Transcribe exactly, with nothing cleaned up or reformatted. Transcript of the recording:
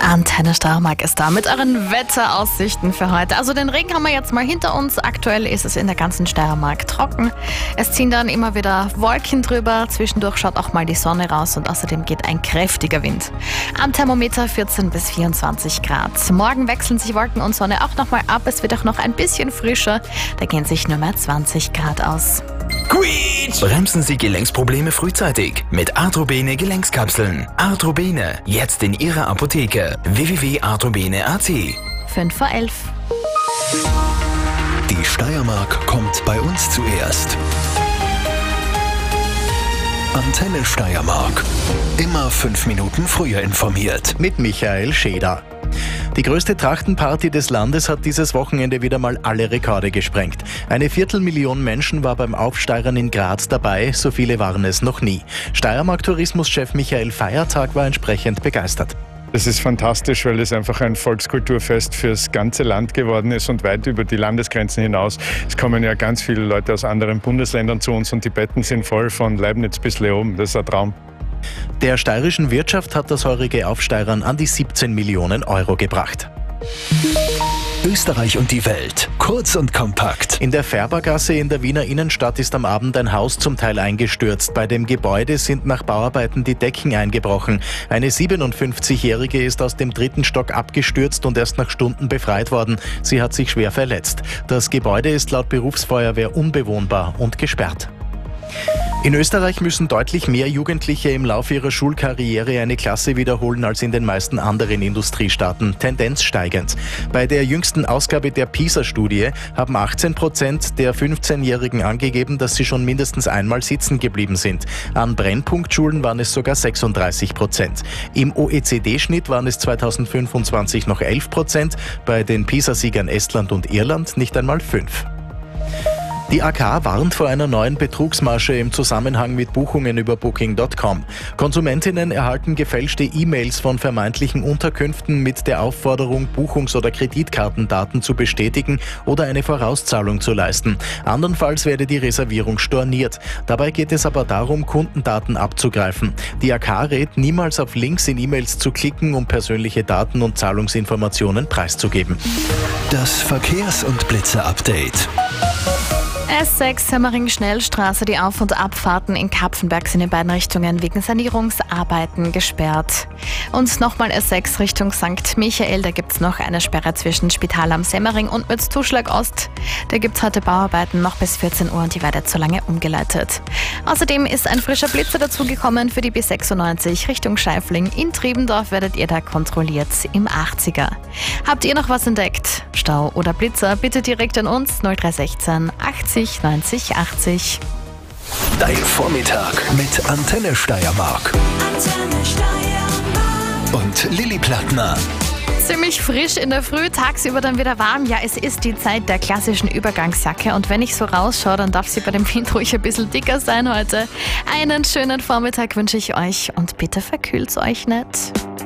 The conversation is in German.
Antenne Steiermark ist da mit euren Wetteraussichten für heute. Also den Regen haben wir jetzt mal hinter uns. Aktuell ist es in der ganzen Steiermark trocken. Es ziehen dann immer wieder Wolken drüber. Zwischendurch schaut auch mal die Sonne raus und außerdem geht ein kräftiger Wind. Am Thermometer vierzehn bis vierundzwanzig Grad. Morgen wechseln sich Wolken und Sonne auch nochmal ab. Es wird auch noch ein bisschen frischer. Da gehen sich nur mehr zwanzig Grad aus. Quietsch! Bremsen Sie Gelenksprobleme frühzeitig mit Arthrobene Gelenkskapseln. Arthrobene, jetzt in Ihrer Apotheke. w w w punkt arthrobene punkt a t. fünf vor elf. Die Steiermark kommt bei uns zuerst. Antenne Steiermark. Immer fünf Minuten früher informiert. Mit Michael Scheder. Die größte Trachtenparty des Landes hat dieses Wochenende wieder mal alle Rekorde gesprengt. Eine Viertelmillion Menschen war beim Aufsteirern in Graz dabei, so viele waren es noch nie. Steiermark-Tourismuschef Michael Feiertag war entsprechend begeistert. Es ist fantastisch, weil es einfach ein Volkskulturfest fürs ganze Land geworden ist und weit über die Landesgrenzen hinaus. Es kommen ja ganz viele Leute aus anderen Bundesländern zu uns und die Betten sind voll von Leibniz bis Leoben. Das ist ein Traum. Der steirischen Wirtschaft hat das heurige Aufsteirern an die siebzehn Millionen Euro gebracht. Österreich und die Welt. Kurz und kompakt. In der Färbergasse in der Wiener Innenstadt ist am Abend ein Haus zum Teil eingestürzt. Bei dem Gebäude sind nach Bauarbeiten die Decken eingebrochen. Eine siebenundfünfzigjährige ist aus dem dritten Stock abgestürzt und erst nach Stunden befreit worden. Sie hat sich schwer verletzt. Das Gebäude ist laut Berufsfeuerwehr unbewohnbar und gesperrt. In Österreich müssen deutlich mehr Jugendliche im Laufe ihrer Schulkarriere eine Klasse wiederholen als in den meisten anderen Industriestaaten, Tendenz steigend. Bei der jüngsten Ausgabe der PISA-Studie haben achtzehn Prozent der fünfzehnjährigen angegeben, dass sie schon mindestens einmal sitzen geblieben sind. An Brennpunktschulen waren es sogar sechsunddreißig Prozent. Im O E C D-Schnitt waren es zweitausendfünfundzwanzig noch elf Prozent, bei den PISA-Siegern Estland und Irland nicht einmal fünf. Die A K warnt vor einer neuen Betrugsmasche im Zusammenhang mit Buchungen über Booking Punkt com. Konsumentinnen erhalten gefälschte E-Mails von vermeintlichen Unterkünften mit der Aufforderung, Buchungs- oder Kreditkartendaten zu bestätigen oder eine Vorauszahlung zu leisten. Andernfalls werde die Reservierung storniert. Dabei geht es aber darum, Kundendaten abzugreifen. Die A K rät, niemals auf Links in E-Mails zu klicken, um persönliche Daten und Zahlungsinformationen preiszugeben. Das Verkehrs- und Blitzer-Update. S sechs Semmering-Schnellstraße, die Auf- und Abfahrten in Kapfenberg sind in beiden Richtungen wegen Sanierungsarbeiten gesperrt. Und nochmal S sechs Richtung Sankt Michael, da gibt es noch eine Sperre zwischen Spital am Semmering und Mütztuschlag Ost. Da gibt es heute Bauarbeiten noch bis vierzehn Uhr und die werden zu lange umgeleitet. Außerdem ist ein frischer Blitzer dazugekommen für die B sechsundneunzig Richtung Scheifling. In Triebendorf werdet ihr da kontrolliert im achtziger. Habt ihr noch was entdeckt? Stau oder Blitzer? Bitte direkt an uns null drei sechzehn achtzig neunzig achtzig. Dein Vormittag mit Antenne Steiermark. Antenne Steiermark. Und Lilly Plattner. Ziemlich frisch in der Früh, tagsüber dann wieder warm. Ja, es ist die Zeit der klassischen Übergangsjacke und wenn ich so rausschaue, dann darf sie bei dem Wind ruhig ein bisschen dicker sein heute. Einen schönen Vormittag wünsche ich euch und bitte verkühlt's euch nicht.